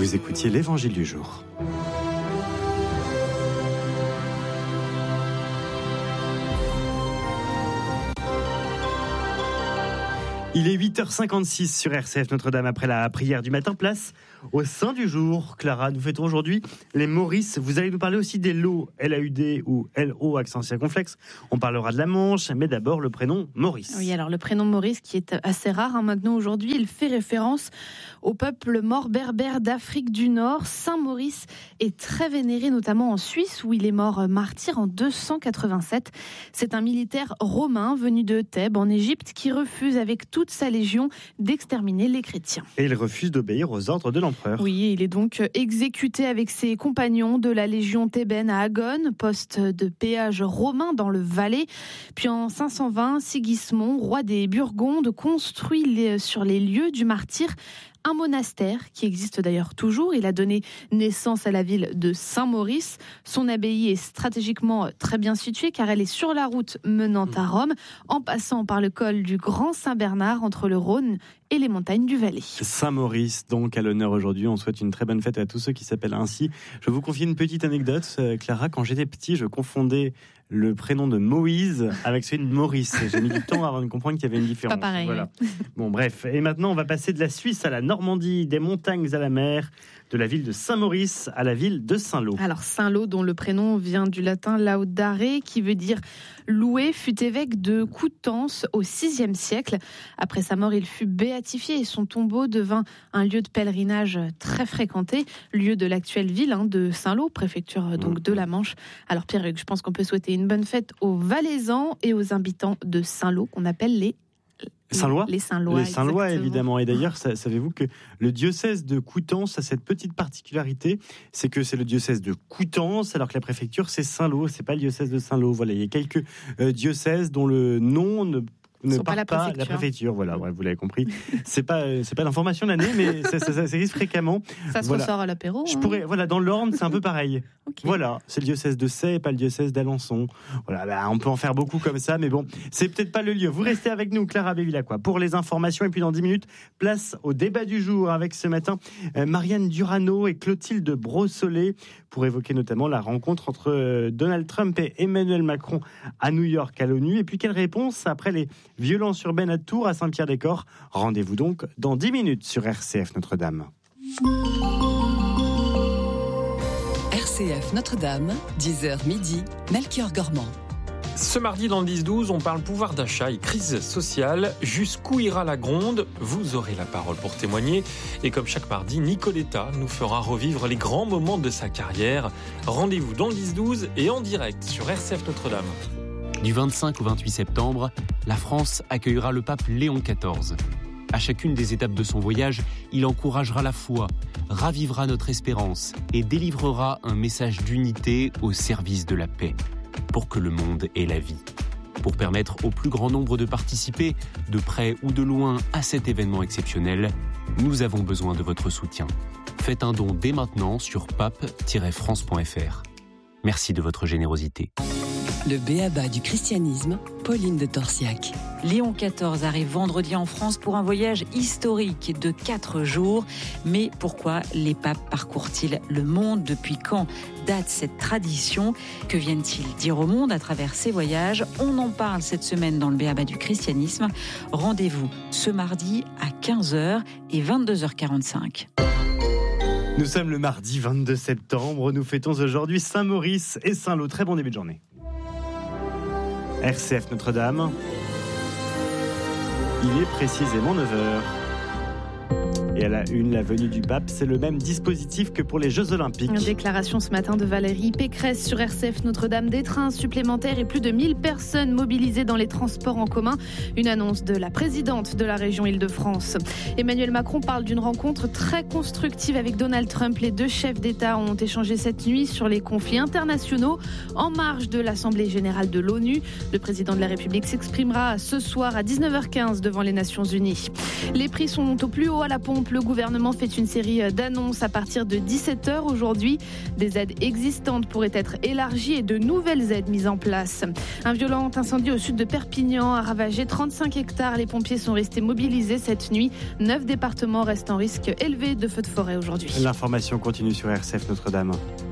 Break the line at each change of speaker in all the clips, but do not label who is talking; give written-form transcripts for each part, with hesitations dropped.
Vous écoutiez l'Évangile du jour. Il est 8h56 sur RCF Notre-Dame après la prière du matin. Place au Saint du jour. Clara, nous fêtons aujourd'hui les Maurice. Vous allez nous parler aussi des LO, L-A-U-D ou L-O, accent circonflexe. On parlera de la Manche, mais d'abord le prénom Maurice.
Oui, alors le prénom Maurice qui est assez rare maintenant aujourd'hui, il fait référence au peuple mort berbère d'Afrique du Nord. Saint Maurice est très vénéré, notamment en Suisse où il est mort martyr en 287. C'est un militaire romain venu de Thèbes en Égypte qui refuse avec toute sa légion d'exterminer les chrétiens.
Et il refuse d'obéir aux ordres de l'empereur.
Oui, il est donc exécuté avec ses compagnons de la légion thébaine à Agone, poste de péage romain dans le Valais. Puis en 520, Sigismond, roi des Burgondes, construit sur les lieux du martyr un monastère qui existe d'ailleurs toujours. Il a donné naissance à la ville de Saint-Maurice. Son abbaye est stratégiquement très bien située car elle est sur la route menant à Rome, en passant par le col du Grand Saint-Bernard entre le Rhône et les montagnes du Valais.
Saint-Maurice, donc, à l'honneur aujourd'hui. On souhaite une très bonne fête à tous ceux qui s'appellent ainsi. Je vous confie une petite anecdote. Clara, quand j'étais petit, je confondais le prénom de Moïse avec celui de Maurice. J'ai mis du temps avant de comprendre qu'il y avait une différence.
Pas pareil.
Voilà. Bon, bref. Et maintenant, on va passer de la Suisse à la Normandie, des montagnes à la mer, de la ville de Saint-Maurice à la ville de Saint-Lô.
Alors Saint-Lô, dont le prénom vient du latin laudare, qui veut dire loué, fut évêque de Coutances au VIe siècle. Après sa mort, il fut béatifié et son tombeau devint un lieu de pèlerinage très fréquenté, lieu de l'actuelle ville de Saint-Lô, préfecture donc de la Manche. Alors Pierre-Hugues, je pense qu'on peut souhaiter une bonne fête aux Valaisans et aux habitants de Saint-Lô, qu'on appelle les
Saint-Lois.
Les Saint-Lois,
les Saint-Lois,
exactement.
évidemment. Et d'ailleurs, savez-vous que le diocèse de Coutances a cette petite particularité, c'est que c'est le diocèse de Coutances, alors que la préfecture, c'est Saint-Lô, c'est pas le diocèse de Saint-Lô. Voilà, il y a quelques diocèses dont le nom ne part pas la préfecture. Voilà, ouais, vous l'avez compris. C'est pas l'information de l'année, mais ça existe fréquemment.
Ça se ressort à l'apéro.
Voilà, dans l'Orne, c'est un peu pareil.
Okay.
Voilà, c'est le diocèse de Sey et pas le diocèse d'Alençon. Voilà, on peut en faire beaucoup comme ça, mais bon, c'est peut-être pas le lieu. Vous restez avec nous, Clara Bévillacqua, pour les informations. Et puis dans 10 minutes, place au débat du jour avec ce matin Marianne Durano et Clotilde Brossolet pour évoquer notamment la rencontre entre Donald Trump et Emmanuel Macron à New York, à l'ONU. Et puis quelle réponse après les violences urbaines à Tours, à Saint-Pierre-des-Corps. Rendez-vous donc dans 10 minutes sur RCF Notre-Dame.
RCF Notre-Dame, 10h midi, Melchior Gormand.
Ce mardi dans le 10-12, on parle pouvoir d'achat et crise sociale. Jusqu'où ira la gronde ? Vous aurez la parole pour témoigner. Et comme chaque mardi, Nicoletta nous fera revivre les grands moments de sa carrière. Rendez-vous dans le 10-12 et en direct sur RCF Notre-Dame.
Du 25 au 28 septembre, la France accueillera le pape Léon XIV. À chacune des étapes de son voyage, il encouragera la foi, ravivera notre espérance et délivrera un message d'unité au service de la paix, pour que le monde ait la vie. Pour permettre au plus grand nombre de participer, de près ou de loin, à cet événement exceptionnel, nous avons besoin de votre soutien. Faites un don dès maintenant sur pape-france.fr. Merci de votre générosité.
Le b.a.-ba du christianisme, Pauline de Torsiac.
Léon XIV arrive vendredi en France pour un voyage historique de 4 jours. Mais pourquoi les papes parcourent-ils le monde ? Depuis quand date cette tradition ? Que viennent-ils dire au monde à travers ces voyages ? On en parle cette semaine dans le b.a.-ba du christianisme. Rendez-vous ce mardi à 15h et 22h45.
Nous sommes le mardi 22 septembre. Nous fêtons aujourd'hui Saint-Maurice et Saint-Lô. Très bon début de journée. RCF Notre-Dame. Il est précisément 9h. Et à la une, la venue du pape, c'est le même dispositif que pour les Jeux Olympiques.
Une déclaration ce matin de Valérie Pécresse sur RCF Notre-Dame, des trains supplémentaires et plus de 1000 personnes mobilisées dans les transports en commun. Une annonce de la présidente de la région Île-de-France. Emmanuel Macron parle d'une rencontre très constructive avec Donald Trump. Les deux chefs d'État ont échangé cette nuit sur les conflits internationaux en marge de l'Assemblée générale de l'ONU. Le président de la République s'exprimera ce soir à 19h15 devant les Nations Unies. Les prix sont au plus haut à la pompe pompe, le gouvernement fait une série d'annonces à partir de 17h aujourd'hui. Des aides existantes pourraient être élargies et de nouvelles aides mises en place. Un violent incendie au sud de Perpignan a ravagé 35 hectares. Les pompiers sont restés mobilisés cette nuit. 9 départements restent en risque élevé de feux de forêt aujourd'hui.
L'information continue sur RCF Notre-Dame.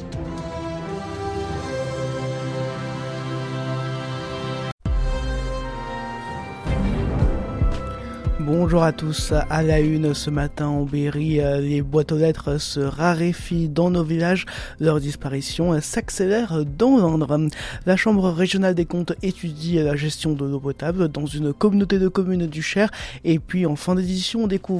Bonjour à tous. À la une ce matin en Berry, les boîtes aux lettres se raréfient dans nos villages. Leur disparition s'accélère dans l'Indre. La Chambre régionale des comptes étudie la gestion de l'eau potable dans une communauté de communes du Cher. Et puis en fin d'édition, on découvre